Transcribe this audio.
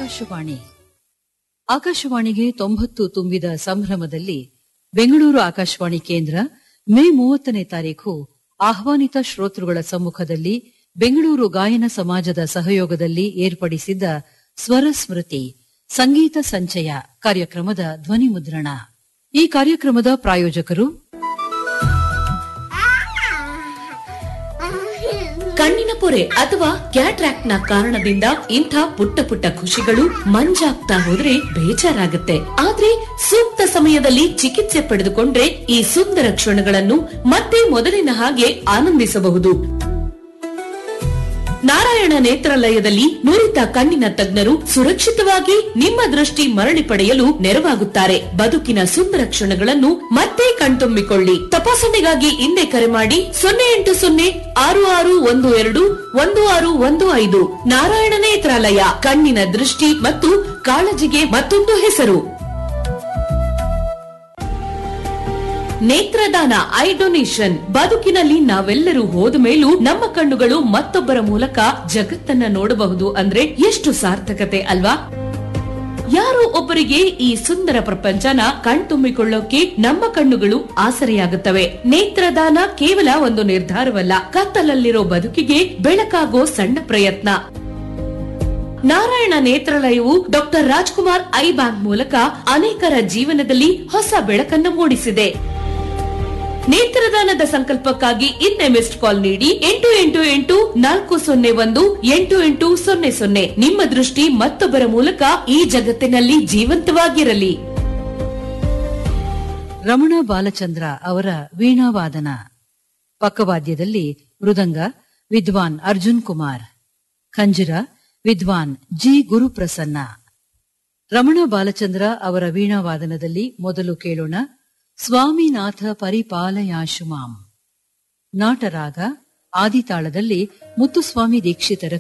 ಆಕಾಶವಾಣಿ. ಆಕಾಶವಾಣಿಗೆ 90 ತುಂಬಿದ ಸಂಭ್ರಮದಲ್ಲಿ ಬೆಂಗಳೂರು ಆಕಾಶವಾಣಿ ಕೇಂದ್ರ ಮೇ 30ನೇ ತಾರೀಖು ಆಹ್ವಾನಿತ ಶ್ರೋತೃಗಳ ಸಮ್ಮುಖದಲ್ಲಿ ಬೆಂಗಳೂರು ಗಾಯನ ಸಮಾಜದ ಸಹಯೋಗದಲ್ಲಿ ಏರ್ಪಡಿಸಿದ್ದ ಸ್ವರ ಸ್ಮೃತಿ ಸಂಗೀತ ಸಂಚಯ ಕಾರ್ಯಕ್ರಮದ ಧ್ವನಿ ಮುದ್ರಣ. ಈ ಕಾರ್ಯಕ್ರಮದ ಪ್ರಾಯೋಜಕರು ಕಣ್ಣಿನ ಪೊರೆ ಅಥವಾ ಕ್ಯಾಟ್ರಾಕ್ಟ್ ನ ಕಾರಣದಿಂದ ಇಂಥ ಪುಟ್ಟ ಪುಟ್ಟ ಖುಷಿಗಳು ಮಂಜಾಗ್ತಾ ಹೋದ್ರೆ ಬೇಜಾರಾಗುತ್ತೆ. ಆದ್ರೆ ಸೂಕ್ತ ಸಮಯದಲ್ಲಿ ಚಿಕಿತ್ಸೆ ಪಡೆದುಕೊಂಡ್ರೆ ಈ ಸುಂದರ ಕ್ಷಣಗಳನ್ನು ಮತ್ತೆ ಮೊದಲಿನ ಹಾಗೆ ಆನಂದಿಸಬಹುದು. ನಾರಾಯಣ ನೇತ್ರಾಲಯದಲ್ಲಿ ನುರಿತ ಕಣ್ಣಿನ ತಜ್ಞರು ಸುರಕ್ಷಿತವಾಗಿ ನಿಮ್ಮ ದೃಷ್ಟಿ ಮರಳಿ ಪಡೆಯಲು ನೆರವಾಗುತ್ತಾರೆ. ಬದುಕಿನ ಸುಂದರ ಕ್ಷಣಗಳನ್ನು ಮತ್ತೆ ಕಣ್ತುಂಬಿಕೊಳ್ಳಿ. ತಪಾಸಣೆಗಾಗಿ ಹಿಂದೆ ಕರೆ ಮಾಡಿ 080661211615. ನಾರಾಯಣ ನೇತ್ರಾಲಯ, ಕಣ್ಣಿನ ದೃಷ್ಟಿ ಮತ್ತು ಕಾಳಜಿಗೆ ಮತ್ತೊಂದು ಹೆಸರು. ನೇತ್ರದಾನ, ಐ ಡೊನೇಷನ್. ಬದುಕಿನಲ್ಲಿ ನಾವೆಲ್ಲರೂ ಹೋದ ಮೇಲೂ ನಮ್ಮ ಕಣ್ಣುಗಳು ಮತ್ತೊಬ್ಬರ ಮೂಲಕ ಜಗತ್ತನ್ನ ನೋಡಬಹುದು ಅಂದ್ರೆ ಎಷ್ಟು ಸಾರ್ಥಕತೆ ಅಲ್ವಾ? ಯಾರೋ ಒಬ್ಬರಿಗೆ ಈ ಸುಂದರ ಪ್ರಪಂಚನ ಕಣ್ತುಂಬಿಕೊಳ್ಳೋಕೆ ನಮ್ಮ ಕಣ್ಣುಗಳು ಆಸರೆಯಾಗುತ್ತವೆ. ನೇತ್ರದಾನ ಕೇವಲ ಒಂದು ನಿರ್ಧಾರವಲ್ಲ, ಕತ್ತಲಲ್ಲಿರೋ ಬದುಕಿಗೆ ಬೆಳಕಾಗೋ ಸಣ್ಣ ಪ್ರಯತ್ನ. Narayana ನೇತ್ರಾಲಯವು doctor Rajkumar I bank ಮೂಲಕ ಅನೇಕರ ಜೀವನದಲ್ಲಿ ಹೊಸ ಬೆಳಕನ್ನು ಮೂಡಿಸಿದೆ. ನೇತ್ರದಾನದ ಸಂಕಲ್ಪಕ್ಕಾಗಿ ಇನ್ನೇ ಮಿಸ್ಡ್ ಕಾಲ್ ನೀಡಿ 8884018800. ನಿಮ್ಮ ದೃಷ್ಟಿ ಮತ್ತೊಬ್ಬರ ಮೂಲಕ ಈ ಜಗತ್ತಿನಲ್ಲಿ ಜೀವಂತವಾಗಿರಲಿ. ರಮಣ ಬಾಲಚಂದ್ರ ಅವರ ವೀಣಾವಾದನ. ಪಕ್ಕವಾದ್ಯದಲ್ಲಿ ಮೃದಂಗ ವಿದ್ವಾನ್ ಅರ್ಜುನ್ ಕುಮಾರ್, ಖಂಜಿರ ವಿದ್ವಾನ್ ಜಿ ಗುರುಪ್ರಸನ್ನ. ರಮಣ ಬಾಲಚಂದ್ರ ಅವರ ವೀಣಾವಾದನದಲ್ಲಿ ಮೊದಲು ಕೇಳೋಣ ಸ್ವಾಮಿನಾಥ ಪರಿಪಾಲಯಾಶು ಮಾಂ. ನಾಟರಾಗ ಆದಿತಾಳದಲ್ಲಿ ಮುತ್ತುಸ್ವಾಮಿ ದೀಕ್ಷಿತರ